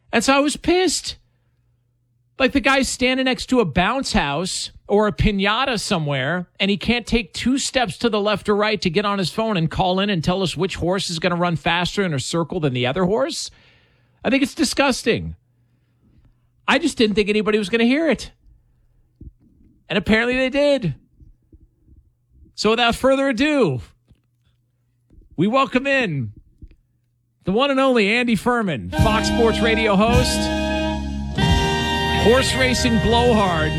And so I was pissed. Like the guy's standing next to a bounce house or a piñata somewhere, and he can't take 2 steps to the left or right to get on his phone and call in and tell us which horse is going to run faster in a circle than the other horse. I think it's disgusting. I just didn't think anybody was going to hear it. And apparently they did. So without further ado, we welcome in the one and only Andy Furman, Fox Sports Radio host, horse racing blowhard.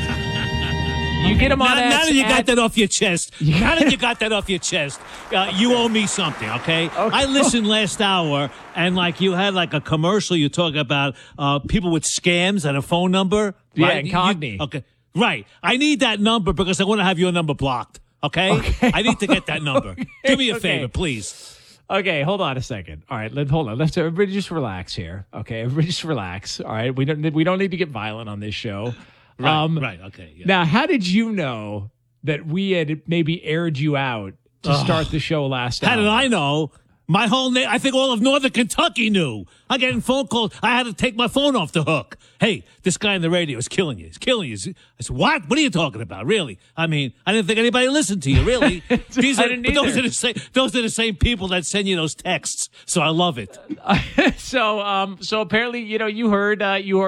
You get him on now that you got that off your chest. Yeah. Now that you got that off your chest, you owe me something, okay? I listened last hour, and you had a commercial. You talk about people with scams and a phone number. Yeah, right? incognito. Okay, right. I need that number because I want to have your number blocked, okay? I need to get that number. Do me a favor, please. Okay, hold on a second. All right, hold on. Let's everybody just relax here. Okay, everybody just relax. All right, we don't need to get violent on this show. Right. Okay. Yeah. Now, how did you know that we had maybe aired you out to start the show last hour? How did I know? My whole I think all of Northern Kentucky knew. I'm getting phone calls. I had to take my phone off the hook. Hey, this guy on the radio is killing you. He's killing you. I said, what? What are you talking about? Really? I mean, I didn't think anybody listened to you, really. Those are the same people that send you those texts. So I love it. So apparently, you heard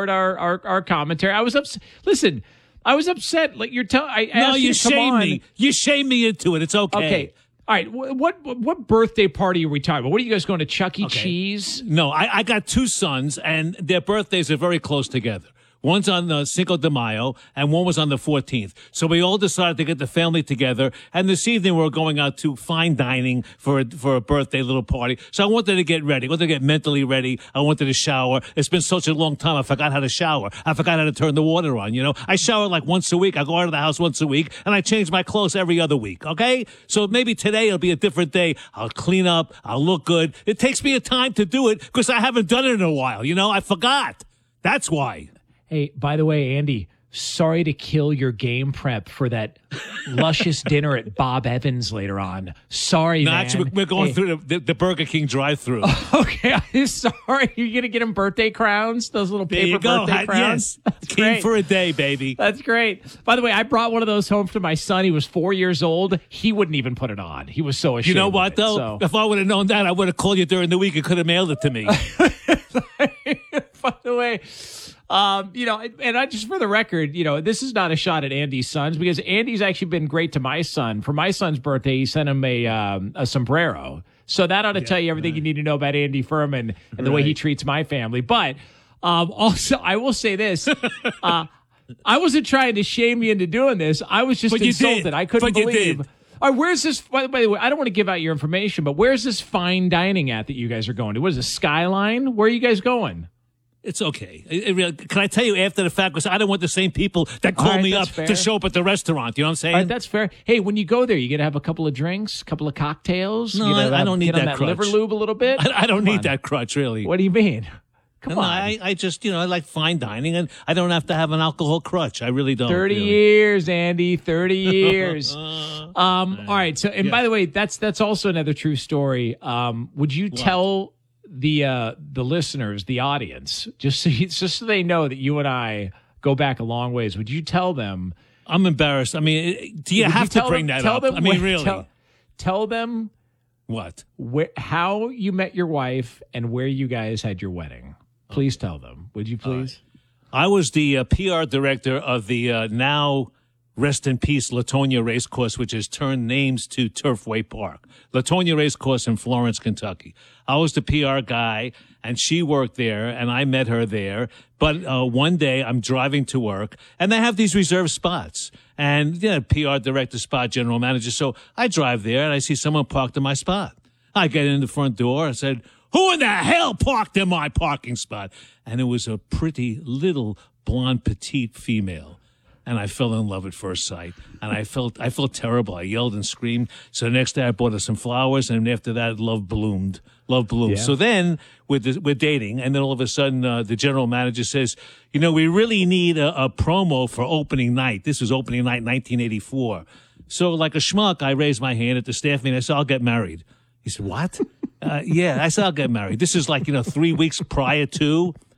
our commentary. I was upset. Listen, I was upset. Like you're telling. No, you shamed me. You shamed me into it. It's okay. Okay. All right, what birthday party are we talking about? What are you guys going to, Chuck E. Cheese? No, I got 2 sons, and their birthdays are very close together. One's on Cinco de Mayo, and one was on the 14th. So we all decided to get the family together, and this evening we're going out to fine dining for a birthday little party. So I wanted to get ready. I wanted to get mentally ready. I wanted to shower. It's been such a long time, I forgot how to shower. I forgot how to turn the water on, I shower once a week. I go out of the house once a week, and I change my clothes every other week, okay? So maybe today it'll be a different day. I'll clean up. I'll look good. It takes me a time to do it because I haven't done it in a while, I forgot. That's why. Hey, by the way, Andy, sorry to kill your game prep for that luscious dinner at Bob Evans later on. Sorry, man. Actually, we're going through the Burger King drive-thru. Okay, I'm sorry. You're going to get him birthday crowns? Those little paper birthday crowns? Yes. King for a day, baby. That's great. By the way, I brought one of those home to my son. He was 4 years old. He wouldn't even put it on. He was so ashamed. You know what, though? So. If I would have known that, I would have called you during the week and could have mailed it to me. By the way... and I just for the record, this is not a shot at Andy's sons because Andy's actually been great to my son. For my son's birthday, he sent him a sombrero. So that ought to tell you everything you need to know about Andy Furman and the way he treats my family. But also, I will say this. I wasn't trying to shame you into doing this. I was just insulted. I couldn't believe. All right, where's this? By the way, I don't want to give out your information, but where's this fine dining at that you guys are going to? What is this, Skyline? Where are you guys going? It's okay. Can I tell you after the fact? Because I don't want the same people that call me up to show up at the restaurant. You know what I'm saying? All right, that's fair. Hey, when you go there, you going to have a couple of drinks, a couple of cocktails? No, I don't need that crutch. Liver lube a little bit? I don't need that crutch, really. What do you mean? Come on. I just, I like fine dining, and I don't have to have an alcohol crutch. I really don't. 30 years, Andy. 30 years. All right. So, and by the way, that's also another true story. Would you tell the listeners, the audience, just so they know that you and I go back a long ways, would you tell them? I'm embarrassed. I mean, do you have to bring that up? I mean, really? Tell them what? How you met your wife and where you guys had your wedding. Please tell them. Would you please? I was the PR director of the now rest in peace Latonia Racecourse, which has turned names to Turfway Park. Latonia Racecourse in Florence, Kentucky. I was the PR guy, and she worked there, and I met her there. But one day, I'm driving to work, and they have these reserved spots. And, PR director spot, general manager. So I drive there, and I see someone parked in my spot. I get in the front door and said, "Who in the hell parked in my parking spot?" And it was a pretty little blonde petite female. And I fell in love at first sight. And I felt terrible. I yelled and screamed. So the next day I bought her some flowers, and after that, love bloomed. Love bloomed. Yeah. So then we're dating, and then all of a sudden the general manager says, we really need a promo for opening night. This was opening night 1984. So like a schmuck, I raised my hand at the staff meeting. I said, "I'll get married." He said, "What?" Yeah, I said, "I'll get married." This is 3 weeks prior to.